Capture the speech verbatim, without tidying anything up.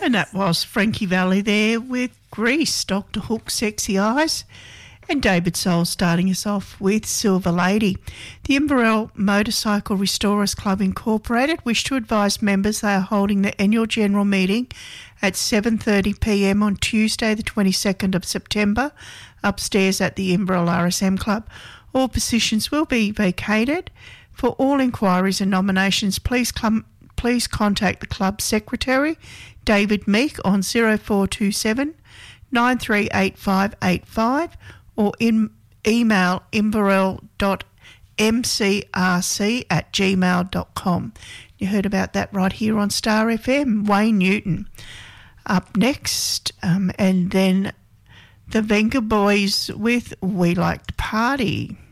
And that was Frankie Valli there with Grease, Doctor Hook, Sexy Eyes, and David Soul starting us off with Silver Lady. The Inverell Motorcycle Restorers Club Incorporated wish to advise members they are holding their annual general meeting at seven thirty p m on Tuesday the twenty-second of September upstairs at the Inverell R S M Club. All positions will be vacated. For all inquiries and nominations, please come, please contact the club secretary, David Meek, on zero four two seven, nine three eight five eight five or in email inverell dot m c r c at gmail dot com. You heard about that right here on Star F M. Wayne Newton up next, um, and then the Venga Boys with We Like to Party.